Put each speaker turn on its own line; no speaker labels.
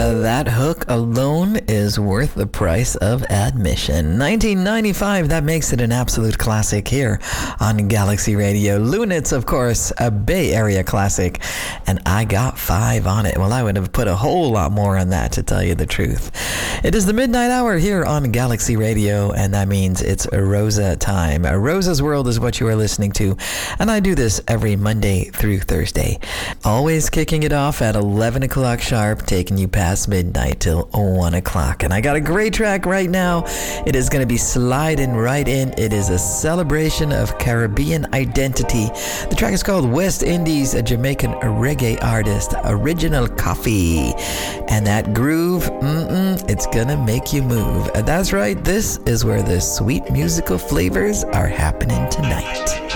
That hook alone is worth the price of admission. 1995, that makes it an absolute classic here on Galaxy Radio. Lunits, of course, a Bay Area classic, and I got 5 on it. Well, I would have put a whole lot more on that, to tell you the truth. It is the midnight hour here on Galaxy Radio, and that means it's Rosa time. Rosa's World is what you are listening to, and I do this every Monday through Thursday. Always kicking it off at 11 o'clock sharp, taking you past midnight till 1 o'clock. And I got a great track right now. It is going to be sliding right in. It is a celebration of Caribbean identity. The track is called West Indies, a Jamaican reggae artist, Original Coffee. And that groove, it's gonna make you move. That's right, this is where the sweet musical flavors are happening tonight.